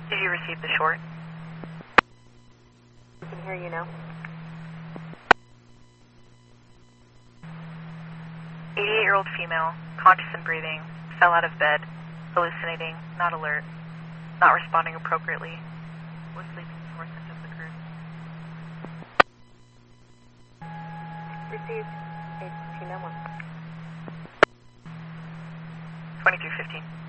Did you receive the short? I can hear you now. 88-year-old female, conscious and breathing, fell out of bed, hallucinating, not alert, not responding appropriately, was sleeping before symptoms occurred. Received. H291. 2315.